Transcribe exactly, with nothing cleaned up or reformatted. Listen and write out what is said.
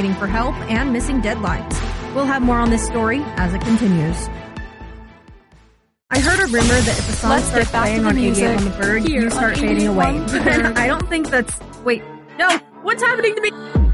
waiting for help and missing deadlines. We'll have more on this story as it continues. I heard a rumor that if a song Let's starts get back playing to the on music eighty-eight on the Bird, here you start on fading away. eighty-eight on the Bird. I don't think that's... Wait, no! What's happening to me?